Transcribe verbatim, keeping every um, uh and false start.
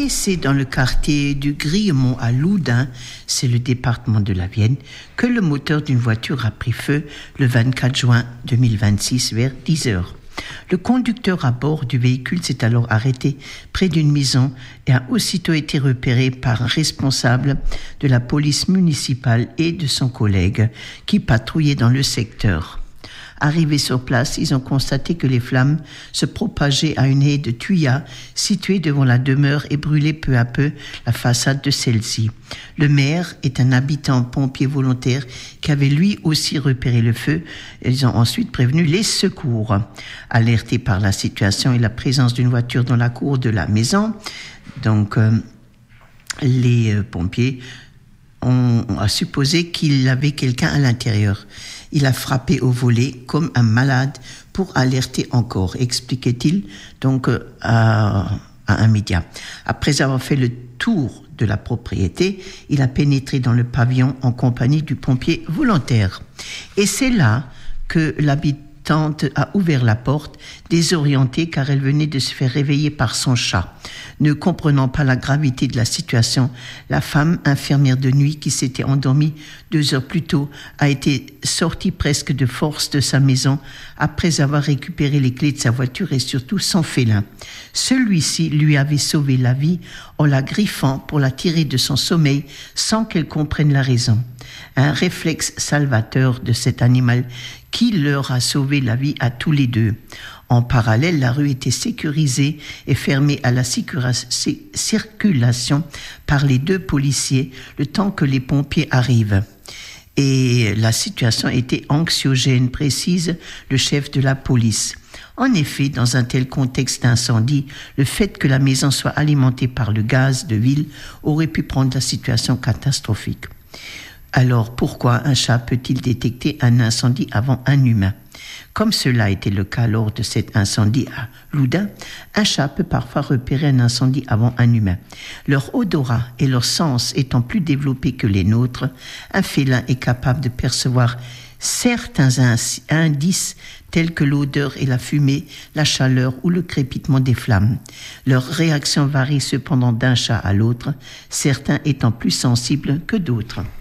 Et c'est dans le quartier du Griemont à Loudun, c'est le département de la Vienne, que le moteur d'une voiture a pris feu le vingt-quatre juin deux mille vingt-six vers dix heures. Le conducteur à bord du véhicule s'est alors arrêté près d'une maison et a aussitôt été repéré par un responsable de la police municipale et de son collègue qui patrouillait dans le secteur. Arrivés sur place, ils ont constaté que les flammes se propageaient à une haie de tuyas située devant la demeure et brûlaient peu à peu la façade de celle-ci. Le maire est un habitant pompier volontaire qui avait lui aussi repéré le feu. Ils ont ensuite prévenu les secours. Alertés par la situation et la présence d'une voiture dans la cour de la maison, donc euh, les euh, pompiers ont, ont supposé qu'il y avait quelqu'un à l'intérieur. Il a frappé au volet comme un malade pour alerter encore, expliquait-il donc à, à un média. Après avoir fait le tour de la propriété, il a pénétré dans le pavillon en compagnie du pompier volontaire. Et c'est là que l'habitante a ouvert la porte, désorientée car elle venait de se faire réveiller par son chat. Ne comprenant pas la gravité de la situation, la femme infirmière de nuit qui s'était endormie deux heures plus tôt a été sortie presque de force de sa maison après avoir récupéré les clés de sa voiture et surtout son félin. Celui-ci lui avait sauvé la vie en la griffant pour la tirer de son sommeil sans qu'elle comprenne la raison. Un réflexe salvateur de cet animal qui leur a sauvé la vie à tous les deux. En parallèle, la rue était sécurisée et fermée à la circulation par les deux policiers le temps que les pompiers arrivent. Et la situation était anxiogène, précise le chef de la police. En effet, dans un tel contexte d'incendie, le fait que la maison soit alimentée par le gaz de ville aurait pu prendre la situation catastrophique. Alors, pourquoi un chat peut-il détecter un incendie avant un humain ? Comme cela était le cas lors de cet incendie à Loudun, un chat peut parfois repérer un incendie avant un humain. Leur odorat et leur sens étant plus développés que les nôtres, un félin est capable de percevoir certains indices tels que l'odeur et la fumée, la chaleur ou le crépitement des flammes. Leur réaction varie cependant d'un chat à l'autre, certains étant plus sensibles que d'autres.